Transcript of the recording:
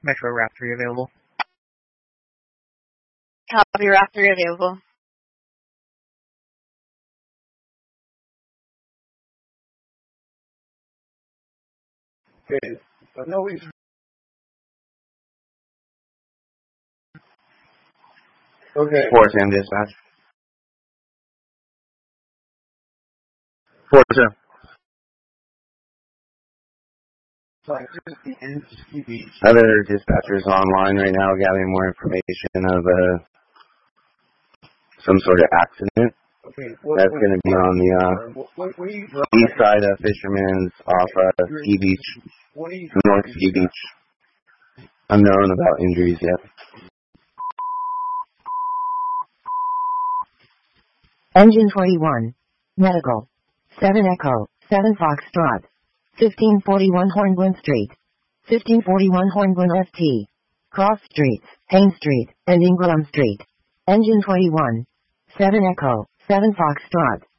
Metro Raptor available? Copy, Raptor available. Okay. No, he's... Okay. 410 dispatch. 410. Other dispatchers online right now gathering more information of some sort of accident. Okay. That's going to be on the east side of Fisherman's off Ski Beach, North Ski Beach. Unknown about injuries yet. Engine 21. Medical. 7 Echo, 7 Foxtrot. 1541 Hornblin Street. 1541 Hornblin ST. Cross Streets, Haines Street, and Ingram Street. Engine 21. 7 Echo, 7 Foxtrot.